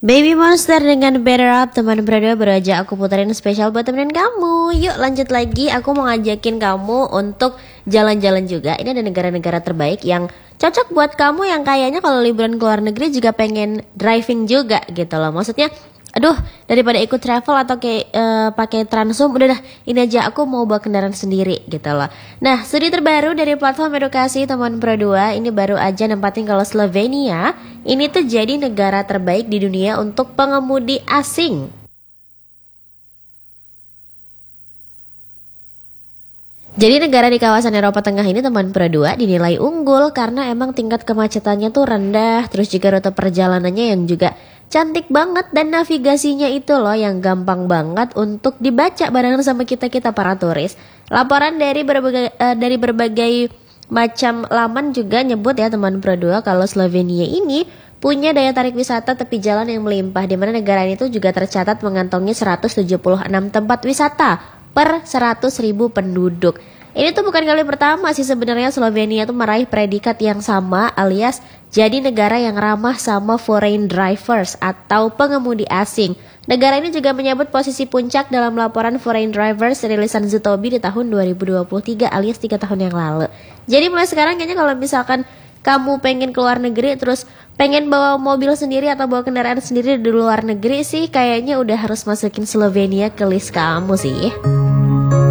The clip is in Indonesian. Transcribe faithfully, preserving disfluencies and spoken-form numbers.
Baby Monster dengan Better Up, teman berdua baru aja aku puterin spesial buat temenin kamu. Yuk lanjut lagi, aku mau ngajakin kamu untuk jalan-jalan juga. Ini ada negara-negara terbaik yang cocok buat kamu yang kayaknya kalau liburan ke luar negeri juga pengen driving juga gitu loh. Maksudnya, aduh daripada ikut travel atau kayak uh, pakai Transum, udah dah ini aja aku mau bawa kendaraan sendiri gitu loh. Nah, studi terbaru dari platform edukasi teman Pro dua ini baru aja nempatin kalau Slovenia ini tuh jadi negara terbaik di dunia untuk pengemudi asing. Jadi negara di kawasan Eropa Tengah ini teman Pro dua dinilai unggul karena emang tingkat kemacetannya tuh rendah, terus juga rute perjalanannya yang juga cantik banget dan navigasinya itu loh yang gampang banget untuk dibaca barengan sama kita-kita para turis. Laporan dari berbagai uh, dari berbagai macam laman juga nyebut ya teman Pro dua kalau Slovenia ini punya daya tarik wisata tepi jalan yang melimpah, di mana negara ini tuh juga tercatat mengantongi seratus tujuh puluh enam tempat wisata per seratus ribu penduduk. Ini tuh bukan kali pertama sih sebenarnya Slovenia tuh meraih predikat yang sama alias jadi negara yang ramah sama foreign drivers atau pengemudi asing. Negara ini juga menyebut posisi puncak dalam laporan foreign drivers rilisan Zutobi di tahun dua ribu dua puluh tiga alias tiga tahun yang lalu. Jadi mulai sekarang kayaknya kalau misalkan kamu pengen keluar negeri terus pengen bawa mobil sendiri atau bawa kendaraan sendiri di luar negeri sih kayaknya udah harus masukin Slovenia ke list kamu sih.